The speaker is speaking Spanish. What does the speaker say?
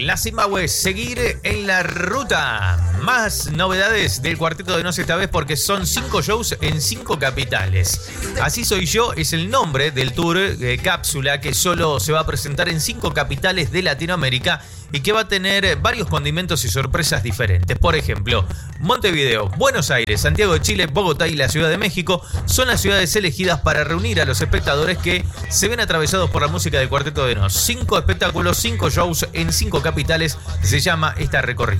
La Zimbabue, seguir en la ruta. Más novedades del Cuarteto de Nos esta vez porque son 5 shows en 5 capitales. Así Soy Yo es el nombre del tour cápsula que solo se va a presentar en 5 capitales de Latinoamérica y que va a tener varios condimentos y sorpresas diferentes. Por ejemplo, Montevideo, Buenos Aires, Santiago de Chile, Bogotá y la Ciudad de México son las ciudades elegidas para reunir a los espectadores que se ven atravesados por la música del Cuarteto de Nos. 5 espectáculos, 5 shows en 5 capitales, se llama esta recorrida.